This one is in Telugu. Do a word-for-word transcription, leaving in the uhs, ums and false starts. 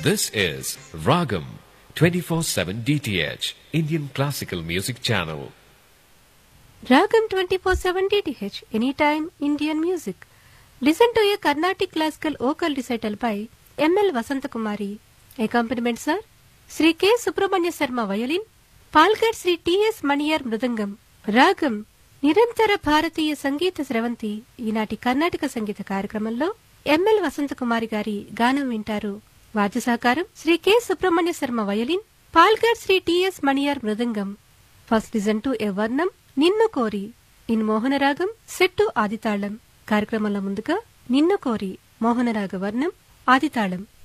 This is Ragam twenty-four seven D T H Indian Classical Music Channel. Ragam twenty-four seven D T H Anytime Indian Music. Listen to a Carnatic classical vocal recital by M L Vasantakumari. Accompaniments are Sri K. Subramanya Sharma violin, Palghat Sri T S Maniyar mridangam. Ragam నిరంతర భారతీయ సంగీత స్రవంతి ఈనాటి కర్ణాటక సంగీత కార్యక్రమంలో ఎంఎల్ వసంతకుమారి గారి గానం వింటారు. వాద్య సహకారం Shri K Subrahmanya Sharma violin, Palghat Shri TS Maniyar mridangam. First listen to a వర్ణం నిన్ను కోరి ఇన్ మోహనరాగం సెట్టు ఆదితాళం. కార్యక్రమంలో ముందుగా నిన్ను కోరి మోహనరాగ వర్ణం ఆదితాళం.